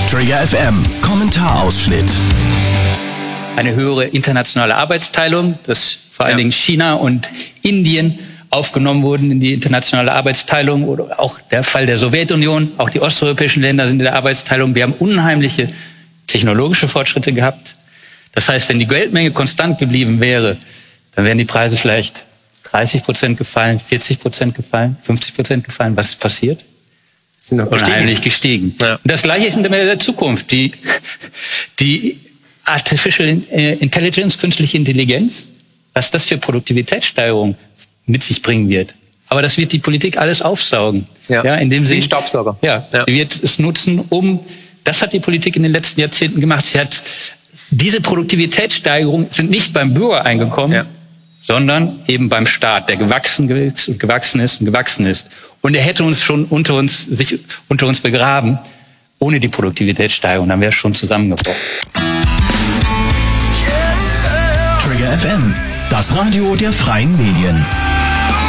Trigger FM Kommentarausschnitt. Eine höhere internationale Arbeitsteilung, dass vor allen Dingen China und Indien aufgenommen wurden in die internationale Arbeitsteilung, oder auch der Fall der Sowjetunion, auch die osteuropäischen Länder sind in der Arbeitsteilung. Wir haben unheimliche technologische Fortschritte gehabt. Das heißt, wenn die Geldmenge konstant geblieben wäre, dann wären die Preise vielleicht 30% gefallen, 40% gefallen, 50% gefallen. Was ist passiert? Sind unheimlich gestiegen. Ja. Und das Gleiche ist in der Zukunft. Die Artificial Intelligence, künstliche Intelligenz, was das für Produktivitätssteigerung mit sich bringen wird. Aber das wird die Politik alles aufsaugen. Ja, indem sie Staubsauger. Sie wird es nutzen, das hat die Politik in den letzten Jahrzehnten gemacht. Diese Produktivitätssteigerungen sind nicht beim Bürger eingekommen, sondern eben beim Staat, der gewachsen ist und gewachsen ist und gewachsen ist. Und er hätte uns schon unter uns begraben, ohne die Produktivitätssteigerung. Dann wäre es schon zusammengebrochen. Trigger FM, das Radio der freien Medien.